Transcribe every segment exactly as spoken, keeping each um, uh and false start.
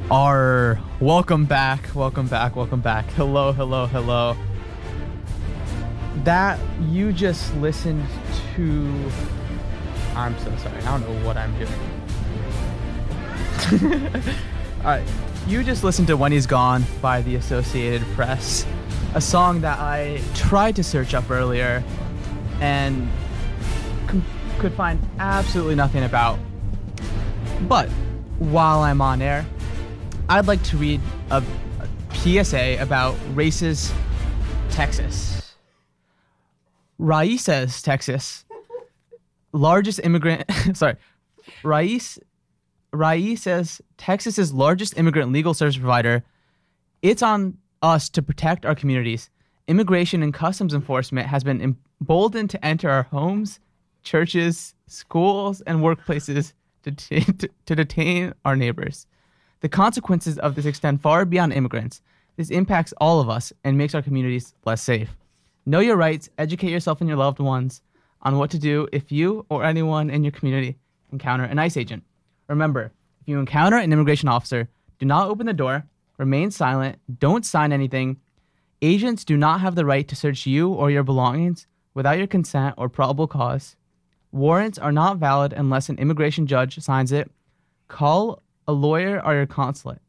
are welcome back, welcome back, welcome back. Hello, hello, hello. That you just listened to. I'm so sorry. I don't know what I'm doing. All right, you just listened to "When He's Gone" by the Associated Press, a song that I tried to search up earlier and com- could find absolutely nothing about. But while I'm on air, I'd like to read a, a P S A about Raíces, Texas. Raíces, Texas, largest immigrant. sorry, Raíces, Raíces, Texas's largest immigrant legal service provider. It's on us to protect our communities. Immigration and customs enforcement has been emboldened to enter our homes, churches, schools, and workplaces to, t- to, to detain our neighbors. The consequences of this extend far beyond immigrants. This impacts all of us and makes our communities less safe. Know your rights, educate yourself and your loved ones on what to do if you or anyone in your community encounter an ICE agent. Remember, if you encounter an immigration officer, do not open the door, remain silent, don't sign anything. Agents do not have the right to search you or your belongings without your consent or probable cause. Warrants are not valid unless an immigration judge signs it. Call a lawyer or your consulate.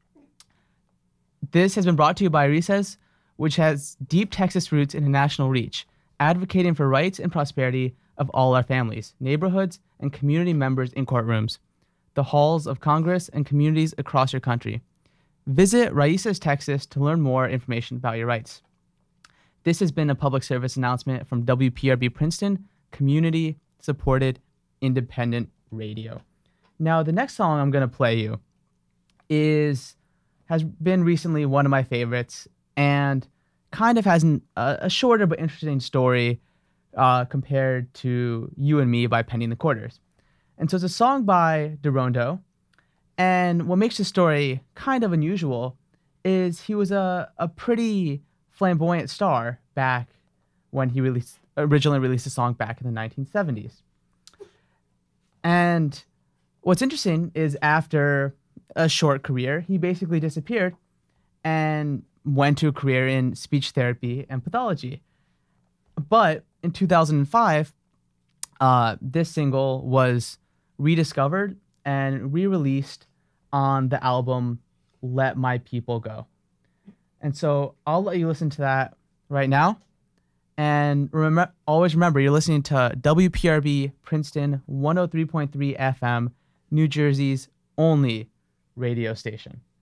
This has been brought to you by Raíces, which has deep Texas roots and a national reach, advocating for rights and prosperity of all our families, neighborhoods, and community members in courtrooms, the halls of Congress, and communities across your country. Visit Raíces, Texas to learn more information about your rights. This has been a public service announcement from W P R B Princeton, community-supported independent radio. Now, the next song I'm going to play you is has been recently one of my favorites and kind of has an, a, a shorter but interesting story uh, compared to You and Me by Penny and the Quarters. And so it's a song by Derondo, and what makes the story kind of unusual is he was a, a pretty flamboyant star back when he released originally released a song back in the nineteen seventies. And what's interesting is after a short career, he basically disappeared and went to a career in speech therapy and pathology. But in two thousand five, uh, this single was rediscovered and re-released on the album Let My People Go. And so I'll let you listen to that right now. And remember, always remember, you're listening to W P R B Princeton one oh three point three F M, New Jersey's only radio station.